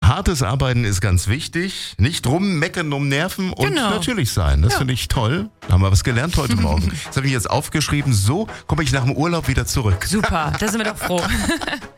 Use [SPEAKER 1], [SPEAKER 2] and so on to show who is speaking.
[SPEAKER 1] hartes Arbeiten ist ganz wichtig. Nicht rummeckern um Nerven und natürlich sein. Das finde ich toll. Da haben wir was gelernt heute Morgen. Das habe ich jetzt aufgeschrieben. So komme ich nach dem Urlaub wieder zurück.
[SPEAKER 2] Super, da sind wir doch froh.